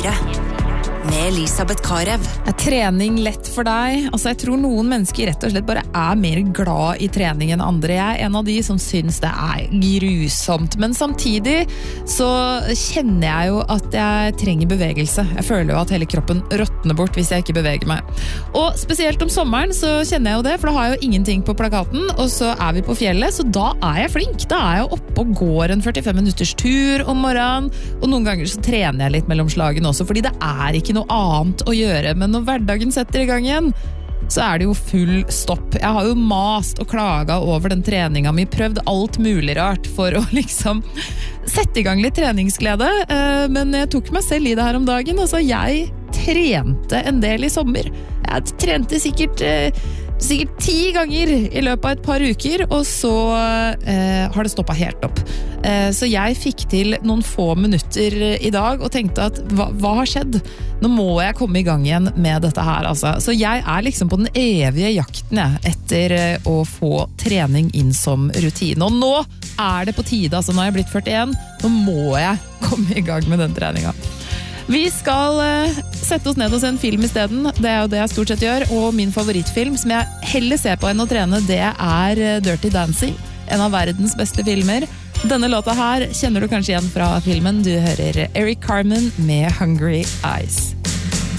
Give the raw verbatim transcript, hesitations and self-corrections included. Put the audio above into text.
fire med Elisabeth Karev. Er trening lett for deg? Altså, jeg tror noen mennesker rett og slett bare er mer glad i trening enn andre. Jeg er en av de som synes det er grusomt, men samtidig så kjenner jeg jo at jeg trenger bevegelse. Jeg føler jo at hele kroppen råtner bort hvis jeg ikke beveger meg. Og spesielt om sommeren så kjenner jeg jo det, for da har jeg jo ingenting på plakaten, og så er vi på fjellet, så da er jeg flink. Da er jeg oppe og går en førtifem minutters tur om morgenen, og noen ganger så trener jeg litt mellom slagene også, fordi det er ikke noe annet å gjøre, men når hverdagen setter i gang igjen, så er det jo full stopp. Jeg har jo mast og klaget over den treningen min, prøvd alt mulig rart for å liksom sette i gang litt treningsglede, men jeg tok meg selv i det her om dagen. Altså, jeg trente en del i sommer. Jeg trente sikkert sikkert ti ganger i løpet av et par uker, og så eh, har det stoppet helt opp. Eh, så jeg fikk til noen få minutter i dag, og tenkte at hva, hva har skjedd? Nå må jeg komme i gang igjen med dette her, altså. Så jeg er liksom på den evige jakten jeg, etter eh, å få trening inn som rutine. Og nå er det på tide, altså nå er jeg blitt førtien, nå må jeg komme i gang med den treningen. Vi skal uh, sette oss ned og se en film i stedet. Det er jo det jeg stort sett gjør. Og min favorittfilm, som jeg heller ser på enn å trene, det er Dirty Dancing. En av verdens beste filmer. Denne låta her kjenner du kanskje igjen fra filmen. Du hører Eric Carmen med Hungry Eyes.